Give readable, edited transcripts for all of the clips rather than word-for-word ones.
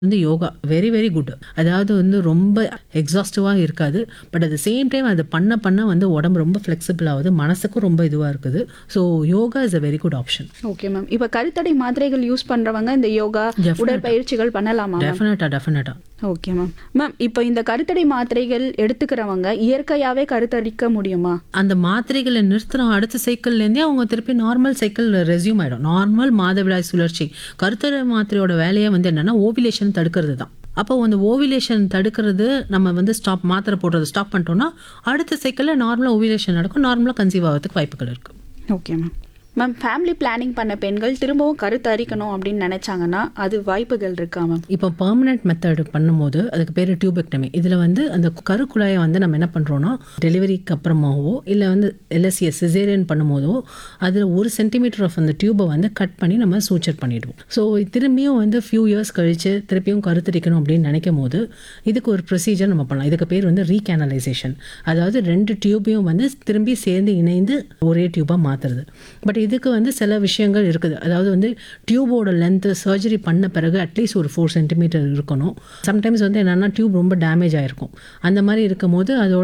வந்து yoga very very good. அதாவது வந்து ரொம்ப எக்ஸாஸ்டிவா இருக்காது. But at the same time அது பண்ண பண்ண வந்து உடம்பு ரொம்ப ஃப்ளெக்சிபிள் ஆகுது. மனசுக்கும் ரொம்ப இதுவா இருக்குது. So yoga is a very good option. Okay ma'am. இப்ப கருத்தடை மாத்திரைகள் யூஸ் பண்றவங்க இந்த யோகா, டெஃபினட்டா உடற்பயிற்சிகள் பண்ணலாமா மேம்? டெஃபினட்டா டெஃபினட்டா. Okay ma'am. மேம் இப்ப இந்த கருத்தடை மாத்திரைகள் எடுத்துக்கிறவங்க இயற்கையாவே கருத்தரிக்க முடியுமா? அந்த மாத்திரைகளை நிறுத்துறோம் அடுத்த சைக்கிள்லேருந்தே அவங்க திருப்பி நார்மல் சைக்கிள் ரெஸ்யூம் ஆயிடும். நார்மல் மாதவிடாய் சுழற்சி. கருத்தடை மாத்திரையோட வேலையே வந்து என்னன்னா ஓவிலேஷன் தடுக்கிறது தான். அப்போ அந்த ஓவிலேஷன் தடுக்கிறது நம்ம வந்து மாத்திரை போடுறது ஸ்டாப் பண்ணிட்டோம்னா அடுத்த சைக்கிளில் நார்மலாக ஓவிலேஷன் நடக்கும். நார்மலாக கன்சீவ் ஆகிறதுக்கு வாய்ப்புகள் இருக்குது. Okay ma'am. Ma'am family planning பண்ண பெண்கள் திரும்பவும் கருத்தரிக்கணும் அப்படின்னு நினைச்சாங்கன்னா அது வாய்ப்புகள் இருக்கா மேம்? இப்போ பெர்மனன்ட் மெத்தட் பண்ணும்போது அதுக்கு பேர் டியூபெக்டமி. இதில் வந்து அந்த கருக்குழாயை வந்து நம்ம என்ன பண்ணுறோன்னா டெலிவரிக்கு அப்புறமாவோ இல்லை வந்து எல்எஸ்சிஎஸ் சிசேரியன் பண்ணும்போதோ அதில் 1 சென்டிமீட்டர் ஆஃப் அந்த டியூபை வந்து கட் பண்ணி நம்ம சூச்சர் பண்ணிடுவோம். ஸோ திரும்பியும் வந்து ஃபியூ இயர்ஸ் கழித்து திருப்பியும் கருத்தரிக்கணும் அப்படின்னு நினைக்கும் போது இதுக்கு ஒரு ப்ரொசீஜர் நம்ம பண்ணலாம். இதுக்கு பேர் வந்து ரீகேனலைசேஷன். அதாவது 2 டியூபையும் வந்து திரும்பி சேர்ந்து இணைந்து ஒரே டியூபாக மாற்றுறது. பட் இதுக்கு வந்து சில விஷயங்கள் இருக்குது. அதாவது வந்து டியூபோட லென்த்து சர்ஜரி பண்ண பிறகு அட்லீஸ்ட் ஒரு 4 சென்டிமீட்டர் இருக்கணும். சம்டைம்ஸ் வந்து என்னென்னா டியூப் ரொம்ப டேமேஜ் ஆகிருக்கும். அந்த மாதிரி இருக்கும்போது அதோட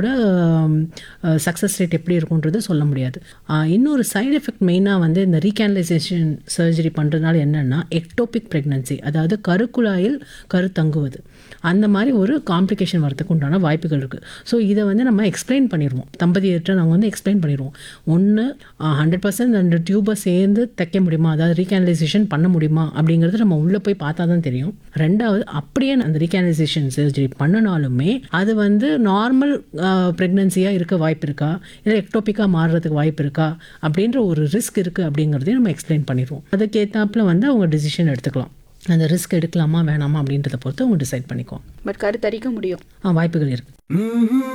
சக்ஸஸ் ரேட் எப்படி இருக்குன்றது சொல்ல முடியாது. இன்னொரு சைடு எஃபெக்ட் மெயினாக வந்து இந்த ரீகேனலைசேஷன் சர்ஜரி பண்ணுறதுனால என்னென்னா எக்டோபிக் ப்ரெக்னன்சி, அதாவது கருக்குழாயில் கருத்தங்குவது, அந்த மாதிரி ஒரு காம்ப்ளிகேஷன் வரதுக்கு உண்டான வாய்ப்புகள் இருக்குது. ஸோ இதை வந்து நம்ம எக்ஸ்பிளைன் பண்ணிடுவோம். தம்பதியிட்ட நாங்கள் வந்து எக்ஸ்பிளைன் பண்ணிடுவோம். ஒன்று 100% அந்த டியூபை சேர்ந்து தைக்க முடியுமா, அதாவது ரீகேனலைசேஷன் பண்ண முடியுமா அப்படிங்கிறது நம்ம உள்ளே போய் பார்த்தா தான் தெரியும். ரெண்டாவது அப்படியே அந்த ரீகேனலைசேஷன் சர்ஜரி பண்ணினாலுமே அது வந்து நார்மல் ப்ரெக்னன்சியாக இருக்க வாய்ப்பு இருக்கா, இல்லை எக்டோபிக்காக மாறுறதுக்கு வாய்ப்பு இருக்கா அப்படின்ற ஒரு ரிஸ்க் இருக்குது அப்படிங்கிறதையும் நம்ம எக்ஸ்பிளைன் பண்ணிடுவோம். அதுக்கேற்றாப்புல வந்து அவங்க டிசிஷன் எடுத்துக்கலாம். அந்த ரிஸ்க் எடுக்கலாமா வேணாமா அப்படின்றத பொறுத்து அவங்க டிசைட் பண்ணிக்குவோம். பட் கருத்தரிக்க முடியும். வாய்ப்புகள் இருக்குது.